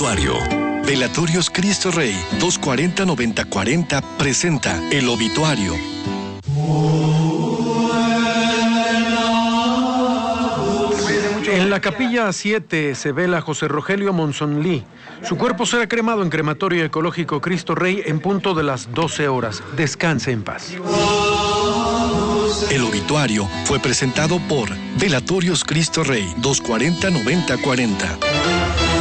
obituario. Velatorios Cristo Rey 240-9040 presenta el obituario. En la capilla 7 se vela José Rogelio Monzonlí. Su cuerpo será cremado en crematorio ecológico Cristo Rey en punto de las 12 horas. Descanse en paz. El obituario fue presentado por Velatorios Cristo Rey 240-9040.